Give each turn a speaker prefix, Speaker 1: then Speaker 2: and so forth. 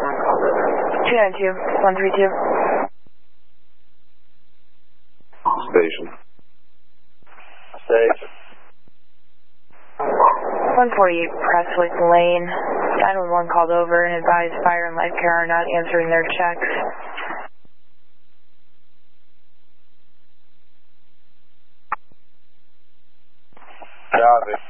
Speaker 1: 292, 132.
Speaker 2: Station.
Speaker 3: Station.
Speaker 1: 148 Prestwick Lane. 911 called over and advised fire and life care are not answering their checks.
Speaker 3: Copy.